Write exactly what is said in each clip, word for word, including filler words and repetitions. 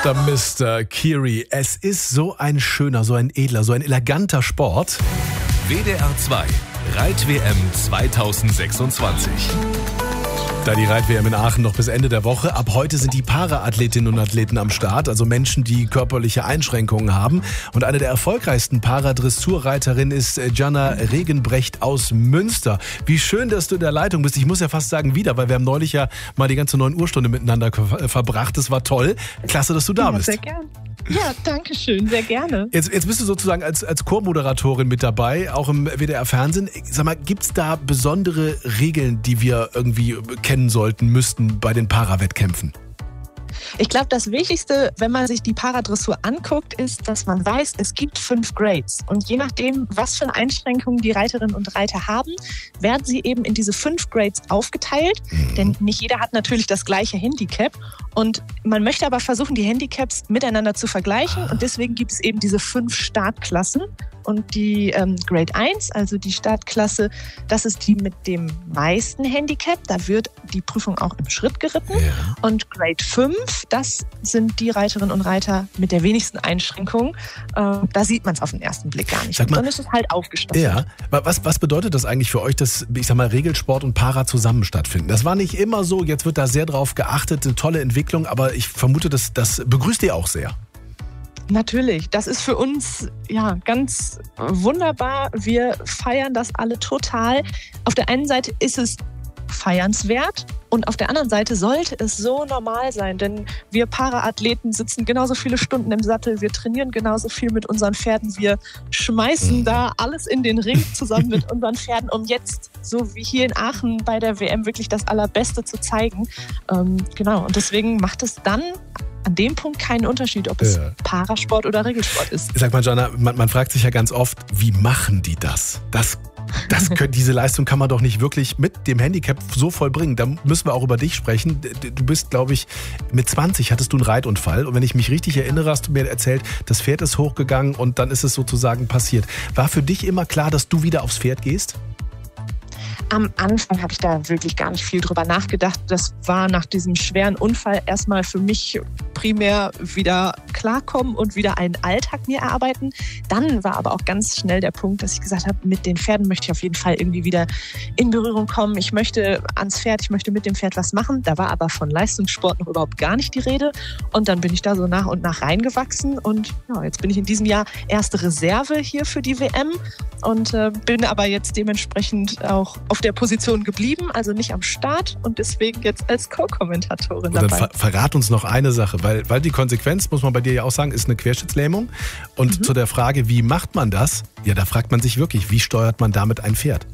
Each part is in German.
Der Mister Kiri. Es ist so ein schöner, so ein edler, so ein eleganter Sport. W D R zwei Reit-W M zweitausendsechsundzwanzig. Da die Reit-W M in Aachen noch bis Ende der Woche. Ab heute sind die Para-Athletinnen und Athleten am Start, also Menschen, die körperliche Einschränkungen haben. Und eine der erfolgreichsten Paradressurreiterinnen ist Jana Regenbrecht aus Münster. Wie schön, dass du in der Leitung bist. Ich muss ja fast sagen wieder, weil wir haben neulich ja mal die ganze neun Uhr Stunde miteinander verbracht. Das war toll. Klasse, dass du da ja, bist. Sehr gerne. Ja, danke schön, sehr gerne. Jetzt, jetzt bist du sozusagen als, als Co-Moderatorin mit dabei, auch im W D R-Fernsehen. Sag mal, gibt es da besondere Regeln, die wir irgendwie kennen sollten, müssten bei den Para-Wettkämpfen? Ich glaube, das Wichtigste, wenn man sich die Paradressur anguckt, ist, dass man weiß, es gibt fünf Grades. Und je nachdem, was für Einschränkungen die Reiterinnen und Reiter haben, werden sie eben in diese fünf Grades aufgeteilt. Mhm. Denn nicht jeder hat natürlich das gleiche Handicap. Und man möchte aber versuchen, die Handicaps miteinander zu vergleichen. Und deswegen gibt es eben diese fünf Startklassen. Und die ähm, Grade eins, also die Startklasse, das ist die mit dem meisten Handicap. Da wird die Prüfung auch im Schritt geritten. Ja. Und Grade fünf, das sind die Reiterinnen und Reiter mit der wenigsten Einschränkungen. Äh, da sieht man es auf den ersten Blick gar nicht. Sag mal, und dann ist es halt aufgestoffen. Ja, was, was bedeutet das eigentlich für euch, dass, ich sag mal, Regelsport und Para zusammen stattfinden? Das war nicht immer so. Jetzt wird da sehr drauf geachtet. Eine tolle Entwicklung. Aber ich vermute, das, das begrüßt ihr auch sehr. Natürlich, das ist für uns ja ganz wunderbar. Wir feiern das alle total. Auf der einen Seite ist es feiernswert und auf der anderen Seite sollte es so normal sein, denn wir Paraathleten sitzen genauso viele Stunden im Sattel, wir trainieren genauso viel mit unseren Pferden, wir schmeißen da alles in den Ring zusammen mit unseren Pferden, um jetzt, so wie hier in Aachen bei der W M, wirklich das Allerbeste zu zeigen. Ähm, genau, und deswegen macht es dann an dem Punkt keinen Unterschied, ob es ja. Parasport oder Regelsport ist. Sag mal, Jana, man, man fragt sich ja ganz oft, wie machen die das? Das, das können, diese Leistung kann man doch nicht wirklich mit dem Handicap so vollbringen. Da müssen wir auch über dich sprechen. Du bist, glaube ich, mit zwanzig hattest du einen Reitunfall. Und wenn ich mich richtig erinnere, hast du mir erzählt, das Pferd ist hochgegangen und dann ist es sozusagen passiert. War für dich immer klar, dass du wieder aufs Pferd gehst? Am Anfang habe ich da wirklich gar nicht viel drüber nachgedacht. Das war nach diesem schweren Unfall erstmal für mich primär wieder klarkommen und wieder einen Alltag mir erarbeiten. Dann war aber auch ganz schnell der Punkt, dass ich gesagt habe, mit den Pferden möchte ich auf jeden Fall irgendwie wieder in Berührung kommen. Ich möchte ans Pferd, ich möchte mit dem Pferd was machen. Da war aber von Leistungssport noch überhaupt gar nicht die Rede. Und dann bin ich da so nach und nach reingewachsen. Und ja, jetzt bin ich in diesem Jahr erste Reserve hier für die W M und äh, bin aber jetzt dementsprechend auch auf der Position geblieben, also nicht am Start und deswegen jetzt als Co-Kommentatorin dabei. Und dann ver- verrat uns noch eine Sache, weil, weil die Konsequenz, muss man bei dir ja auch sagen, ist eine Querschnittslähmung. Und mhm. zu der Frage, wie macht man das? Ja, da fragt man sich wirklich, wie steuert man damit ein Pferd?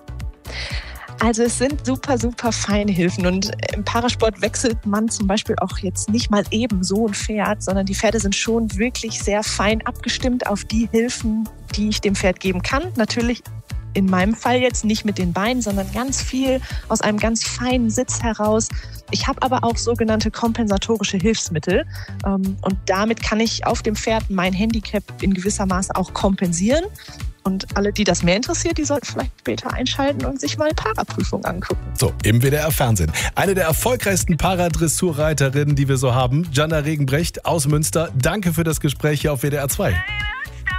Also es sind super, super feine Hilfen und im Parasport wechselt man zum Beispiel auch jetzt nicht mal eben so ein Pferd, sondern die Pferde sind schon wirklich sehr fein abgestimmt auf die Hilfen, die ich dem Pferd geben kann. Natürlich in meinem Fall jetzt nicht mit den Beinen, sondern ganz viel aus einem ganz feinen Sitz heraus. Ich habe aber auch sogenannte kompensatorische Hilfsmittel und damit kann ich auf dem Pferd mein Handicap in gewisser Maße auch kompensieren. Und alle, die das mehr interessiert, die sollten vielleicht später einschalten und sich mal Paraprüfung angucken. So, im W D R-Fernsehen. Eine der erfolgreichsten Paradressurreiterinnen, die wir so haben, Jana Regenbrecht aus Münster. Danke für das Gespräch hier auf W D R zwei.